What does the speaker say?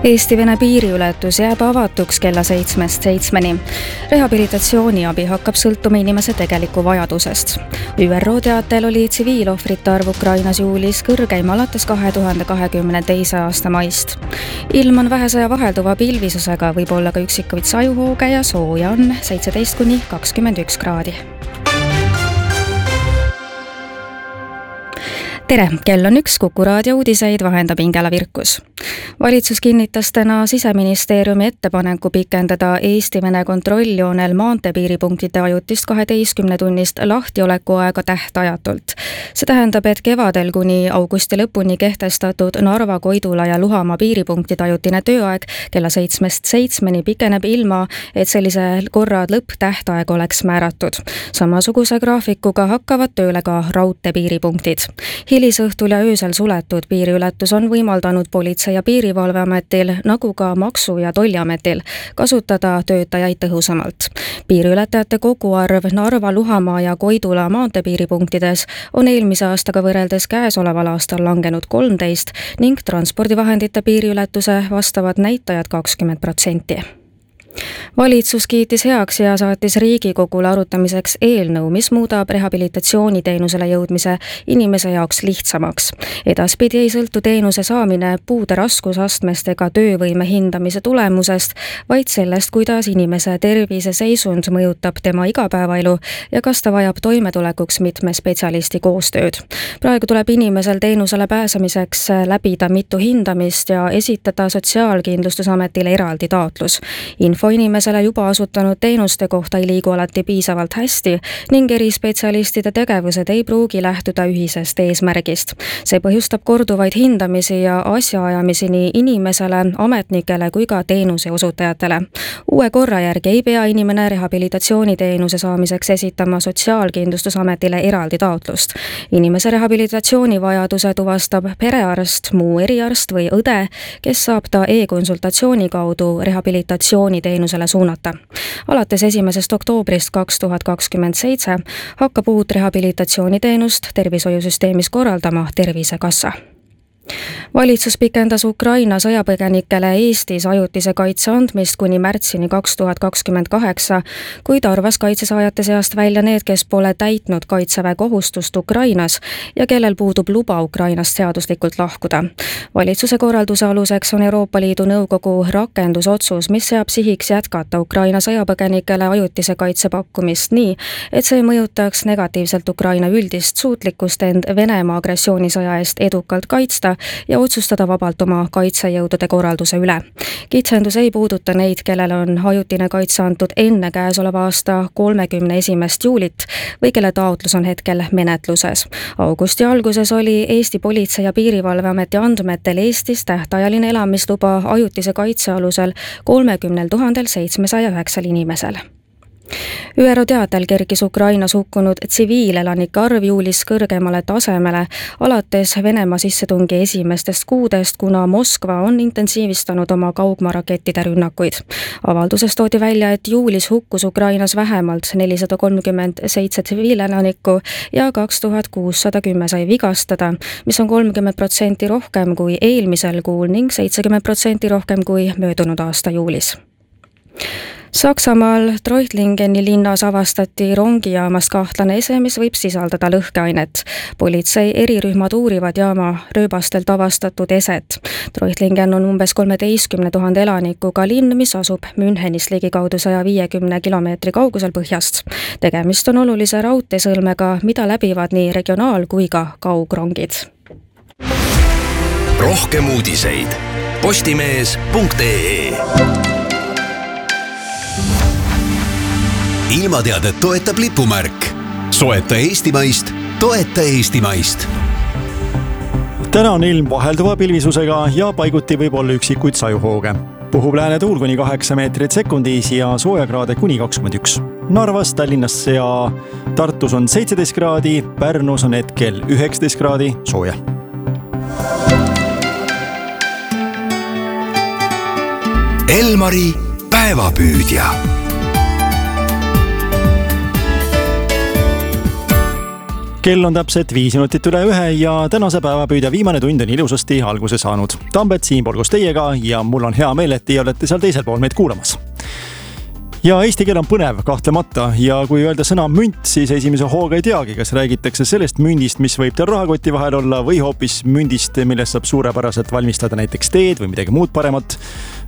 Eesti-Vene piiriületus jääb avatuks kella 7-7. Rehabilitatsiooniabi hakkab sõltuma inimese tegeliku vajadusest. ÜRO teatel oli tsiviilohvrite arv Ukrainas juulis kõrgeim alates 2022. aasta maist. Ilm on vähese ja vahelduva pilvisusega, võib olla ka üksikuid sajuhooge ja sooja on 17-21 kraadi. Tere, kell on 1, Kuku raadio uudiseid vahendab Ingela Virkus. Valitsus kinnitas täna Siseministeeriumi ettepaneku pikendada Eesti-Vene kontrolljoonel maanteepiiripunktide ajutist 12-tunnist lahtiolekuaega tähtajatult. See tähendab, et kevadel kuni augusti lõpuni kehtestatud Narva, Koidula ja Luhamaa piiripunktide ajutine tööaeg kella 7-7 pikeneb ilma, et sellise korra lõpptähtaeg oleks määratud. Samasuguse graafikuga hakkavad tööle ka raudteepiiripunktid. Hilisõhtul ja öösel suletud piiriületus on võimaldanud Politsei- ja Piirivalveametil, nagu ka Maksu- ja Tolliametil, kasutada töötajaid tõhusamalt. Piiriületajate koguarv Narva, Luhamaa ja Koidula maanteepiiripunktides on eelmise aastaga võrreldes käesoleval aastal langenud 13 ning transpordivahendite piiriületuse vastavad näitajad 20%. Valitsus kiitis heaks ja saatis Riigikogule arutamiseks eelnõu, mis muudab rehabilitatsiooniteenusele jõudmise inimese jaoks lihtsamaks. Edaspidi ei sõltu teenuse saamine puude raskusastmest ega töövõime hindamise tulemusest, vaid sellest, kuidas inimese terviseseisund mõjutab tema igapäevaelu ja kas ta vajab toimetulekuks mitme spetsialisti koostööd. Praegu tuleb inimesel teenusele pääsemiseks läbida mitu hindamist ja esitada Sotsiaalkindlustusametile eraldi taotlus. Info inimesele juba asutanud teenuste kohta ei liigu alati piisavalt hästi ning erispetsialistide tegevused ei pruugi lähtuda ühisest eesmärgist. See põhjustab korduvaid hindamisi ja asjaajamisi nii inimesele, ametnikele kui ka teenuse osutajatele. Uue korra järgi ei pea inimene rehabilitatsiooniteenuse saamiseks esitama Sotsiaalkindlustusametile eraldi taotlust. Inimese rehabilitatsioonivajaduse tuvastab perearst, muu eriarst või õde, kes saab ta e-konsultatsiooni kaudu rehabilitatsiooniteenusele suunata. Alates 1. oktoobrist 2027 hakkab uut rehabilitatsiooniteenust tervishoiusüsteemis korraldama Tervisekassa. Valitsus pikendas Ukraina sõjapõgenikele Eestis ajutise kaitse andmist kuni märtsini 2028, kuid arvas kaitsesaajate seast välja need, kes pole täitnud kaitseväe kohustust Ukrainas ja kellel puudub luba Ukrainast seaduslikult lahkuda. Valitsuse korralduse aluseks on Euroopa Liidu Nõukogu rakendusotsus, mis seab sihiks jätkata Ukraina sõjapõgenikele ajutise kaitse pakkumist nii, et see mõjutaks negatiivselt Ukraina üldist suutlikkust end Venemaa agressioonisõja eest edukalt kaitsta ja otsustada vabalt oma kaitsejõudude korralduse üle. Kitsendus ei puuduta neid, kellel on ajutine kaitse antud enne käesoleva aasta 31. juulit või kelle taotlus on hetkel menetluses. Augusti alguses oli Eesti Politsei- ja Piirivalveameti andmetel Eestis tähtajaline elamisluba ajutise kaitse alusel 30 709 inimesel. ÜRO teatel kerkis Ukrainas hukkunud tsiviilelanike arv juulis kõrgemale tasemele alates Venemaa sissetungi esimestest kuudest, kuna Moskva on intensiivistanud oma kaugmaarakettide rünnakuid. Avalduses toodi välja, et juulis hukkus Ukrainas vähemalt 437 tsiviilelanikku ja 2610 sai vigastada, mis on 30% rohkem kui eelmisel kuul ning 70% rohkem kui möödunud aasta juulis. Saksamaal Treuchtlingeni linnas avastati rongijaamast kahtlane ese, mis võib sisaldada lõhkeainet. Politsei erirühmad uurivad jaama rööbastelt avastatud eset. Treuchtlingen on umbes 13 000 elanikuga linn, mis asub Münchenist ligikaudu 150 kilomeetri kaugusel põhjast. Tegemist on olulise raudteesõlmega, mida läbivad nii regionaal- kui ka kaugrongid. Rohkem uudiseid postimees.ee. Ilmateadet toetab lipumärk. Soeta eestimaist, toeta eestimaist. Täna on ilm vahelduva pilvisusega ja paiguti võib olla üksikuid sajuhooge. Puhub läänetuul kuni 8 meetrit sekundis ja soojakraade kuni 21. Narvas, Tallinnas ja Tartus on 17 kraadi, Pärnus on hetkel 19 kraadi sooja. Elmari päevapüüdja. Kell on täpselt 5 minutit üle 1 ja tänase päevapüüdja viimane tund on ilusasti alguse saanud. Tambet siinpool koos teiega ja mul on hea meel, et teie olete seal teisel pool meid kuulamas. Ja eesti keel on põnev kahtlemata ja kui öelda sõna münt, siis esimese hooga ei teagi, kas räägitakse sellest mündist, mis võib teil rahakoti vahel olla või hoopis mündist, millest saab suurepäraselt valmistada näiteks teed või midagi muud paremat.